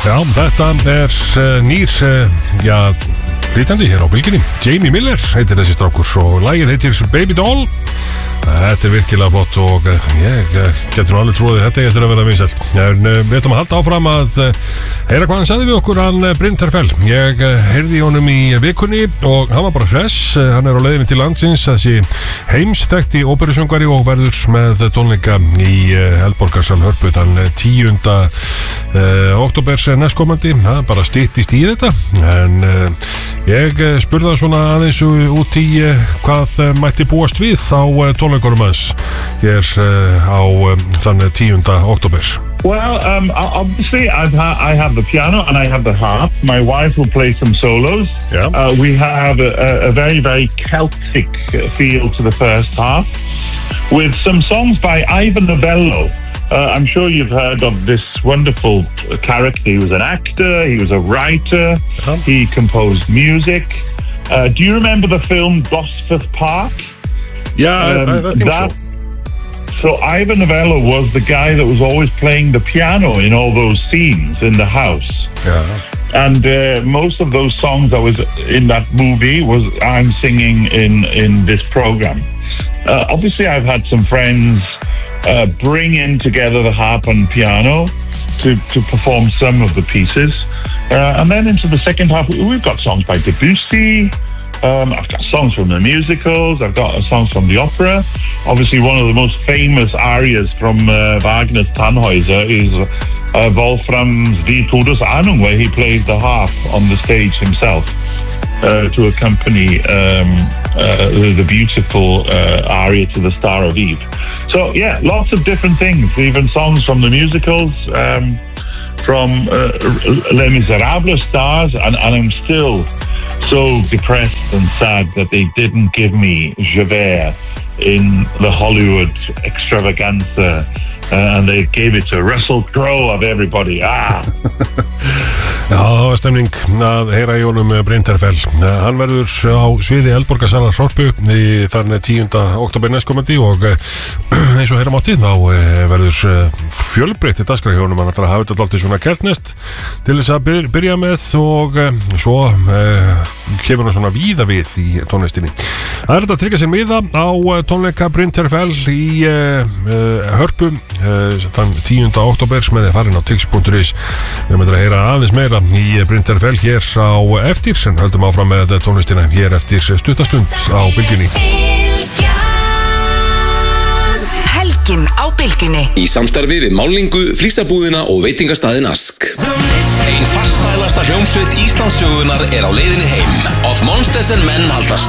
Já, þetta nýr, hlítandi hér á bylginni. Jamie Miller heitir þessi strákur og lagið heitir Baby Doll. Þetta virkilega flott og ég getur nú alveg trúið þetta eftir að vera vinsælt. En við ætlum að halda áfram að heyra hvað hann sagði við okkur, hann Brynjar Fell. Ég heyrði í honum í vikunni og hann var bara hress. Hann á leiðinni til landsins, þessi heimsþekkti óperusöngvari og verður með tónleika í Eldborgarsal Hörpu þann 10. október næstkomandi. Það bara styttist í þetta en ég spurði það svona aðeins út í hvað mætti búast við á tónleikunum hans hér á þann 10. október. Well, obviously I have the piano and I have the harp. My wife will play some solos. Yeah. We have a very, very Celtic feel to the first half with some songs by Ivan Novello. I'm sure you've heard of this wonderful character. He was an actor, he was a writer, he composed music. Do you remember the film Gosforth Park? Yeah, I think so. So Ivan Novello was the guy that was always playing the piano in all those scenes in the house. Yeah. And most of those songs that was in that movie I'm singing in this program. Obviously, I've had some friends bring in together the harp and piano to perform some of the pieces. And then into the second half, we've got songs by Debussy. I've got songs from the musicals. I've got songs from the opera. Obviously, one of the most famous arias from Wagner's Tannhäuser is Wolfram's Die Todesahnung, where he plays the harp on the stage himself to accompany the beautiful aria to the Star of Eve. So, yeah, lots of different things, even songs from the musicals, from Les Miserables stars, and I'm still so depressed and sad that they didn't give me Javert in the Hollywood extravaganza, and they gave it to Russell Crowe of everybody. Já, það var stemning að heyra í honum Brynjar Fell. Hann verður á sviði Eldborgarsalar Hörpu í þann 10. október næstkomandi og eins og heyra mátti þá verður fjölbreytt dagskrá hjá honum. Hann ætlar að hafa þetta alltaf svona kertnest til þess að byrja með og svo kemur hann svona víða við í tónlistinni. Það er þetta að tryggja sér miða á tónleika Brynjar Fell í Hörpu þann 10. október með því farin á tix.is. Við möndum að heyra aðeins meira í Brynjar Fell hér á eftir sem höldum áfram með tónlistina hér eftir stuttastund á bylgjunni. Helgin á bylgjunni í samstarfi við málningu, flísabúðina og veitingastaðinn Ask. Ein farsælasta hljómsveit Íslandssögunnar er á leiðinni heim. Of Monsters and Men halda